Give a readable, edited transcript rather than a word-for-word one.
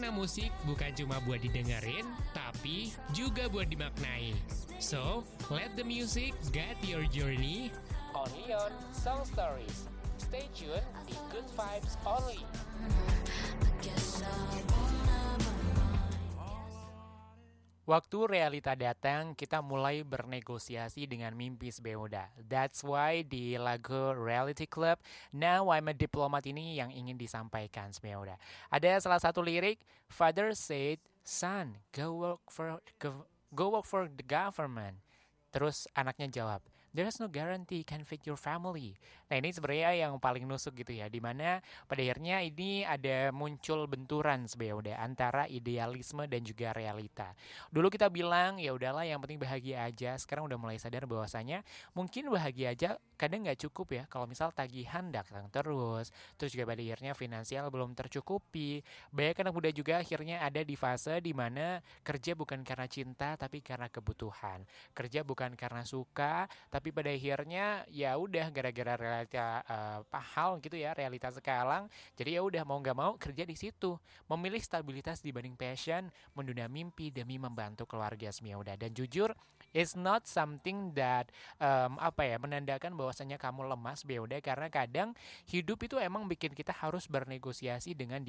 Karena musik bukan cuma buat didengerin, tapi juga buat dimaknai. So, let the music guide your journey. Only on Song Stories. Stay tuned di Good Vibes Only. Waktu realita datang, kita mulai bernegosiasi dengan mimpi Sbeuda. That's why di lagu Reality Club, Now I'm a Diplomat ini yang ingin disampaikan Sbeuda. Ada salah satu lirik, Father said, Son, go work for the government. Terus anaknya jawab, there's no guarantee can feed your family. Nah ini sebenarnya yang paling nusuk gitu ya, dimana pada akhirnya ini ada muncul benturan sebenarnya antara idealisme dan juga realita. Dulu kita bilang ya udahlah yang penting bahagia aja. Sekarang udah mulai sadar bahwasanya mungkin bahagia aja kadang nggak cukup ya. Kalau misal tagihan datang terus juga pada akhirnya finansial belum tercukupi. Banyak anak muda juga akhirnya ada di fase dimana kerja bukan karena cinta tapi karena kebutuhan. Kerja bukan karena suka, tapi pada akhirnya ya udah gara-gara realita hal gitu ya, realita sekarang. Jadi ya udah mau nggak mau kerja di situ, memilih stabilitas dibanding passion, menunda mimpi demi membantu keluarga Smiauda. Dan jujur, it's not something that menandakan bahwasanya kamu lemah Smiauda, karena kadang hidup itu emang bikin kita harus bernegosiasi dengan